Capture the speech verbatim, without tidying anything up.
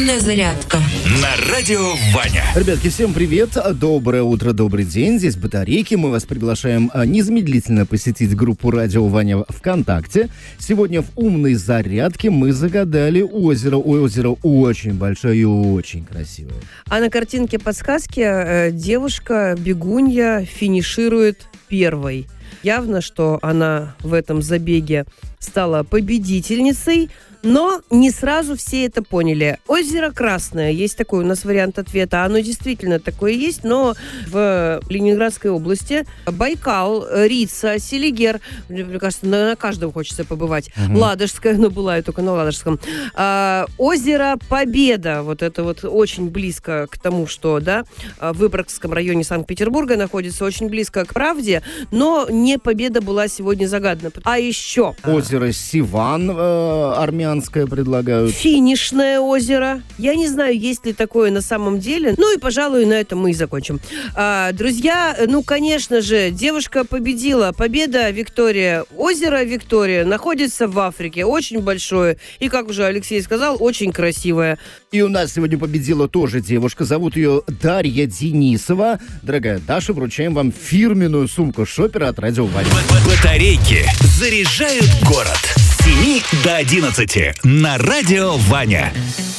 Умная зарядка на радио Ваня. Ребятки, всем привет, доброе утро, добрый день. Здесь Батарейки. Мы вас приглашаем незамедлительно посетить группу Радио Ваня ВКонтакте. Сегодня в умной зарядке мы загадали озеро. Озеро очень большое и очень красивое. А на картинке подсказки э, девушка, бегунья, финиширует первой. Явно, что она в этом забеге стала победительницей, но не сразу все это поняли. Озеро Красное, есть такой у нас вариант ответа. Оно действительно такое есть, но в Ленинградской области Байкал, Рица, Селигер, мне кажется, на, на каждом хочется побывать. Угу. Ладожское, но была я только на Ладожском. А, озеро Победа, вот это вот очень близко к тому, что, да, в Выборгском районе Санкт-Петербурга находится, очень близко к правде, но не Победа была сегодня загадана. А еще... Озеро Сиван, э, армян предлагают. Финишное озеро. Я не знаю, есть ли такое на самом деле. Ну и, пожалуй, на этом мы и закончим. А, друзья, ну, конечно же, девушка победила. Победа Виктория. Озеро Виктория находится в Африке. Очень большое. И, как уже Алексей сказал, очень красивое. И у нас сегодня победила тоже девушка. Зовут ее Дарья Денисова. Дорогая Даша, вручаем вам фирменную сумку шопера от Радио Ваня. Батарейки заряжают город. С семи до одиннадцати на радио Ваня.